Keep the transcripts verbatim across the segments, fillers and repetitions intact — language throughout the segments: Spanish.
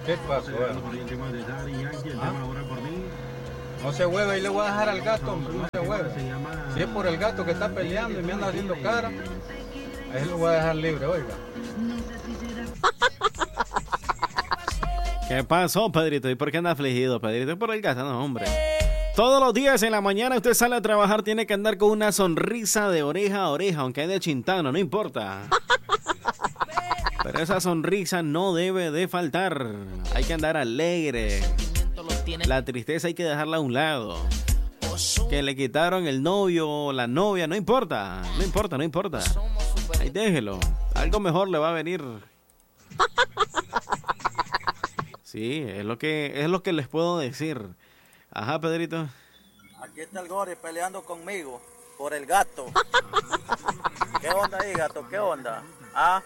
¿Qué pasó? ¿Ah? No se hueve, y le voy a dejar al gato, hombre, no se hueve. Si es por el gato que está peleando y me anda haciendo cara, ahí lo voy a dejar libre, oiga. ¿Qué pasó, Pedrito? ¿Y por qué anda afligido, Pedrito? Por el gato, no, hombre. Todos los días en la mañana usted sale a trabajar, tiene que andar con una sonrisa de oreja a oreja, aunque ande chintano, no importa. Pero esa sonrisa no debe de faltar. Hay que andar alegre. La tristeza hay que dejarla a un lado. Que le quitaron el novio o la novia, no importa. No importa, no importa. Ahí déjelo. Algo mejor le va a venir. Sí, es lo que, es lo que les puedo decir. Ajá, Pedrito. Aquí está el Gori peleando conmigo por el gato. ¿Qué onda ahí, gato? ¿Qué onda? ¿Ah?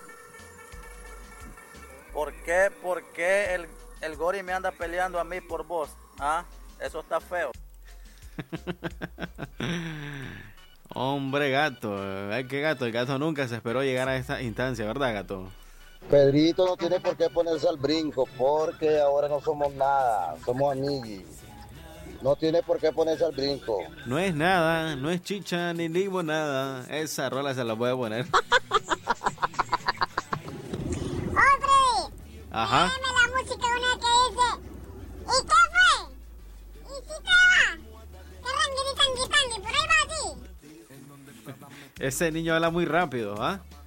¿Por qué, por qué el, el Gori me anda peleando a mí por vos? ¿Ah? Eso está feo. Hombre, gato. Ay, qué gato. El gato nunca se esperó llegar a esta instancia, ¿verdad, gato? Pedrito no tiene por qué ponerse al brinco, porque ahora no somos nada, somos amiguis. No tiene por qué ponerse al brinco. No es nada, no es chicha ni limonada. Esa rola se la voy a poner. ¡Hombre! Ajá. Dame la música una que dice: ¿y qué fue? ¿Y si te va? ¿Qué rangui, tangui, tangui? Por ahí va así. Ese niño habla muy rápido, ¿ah?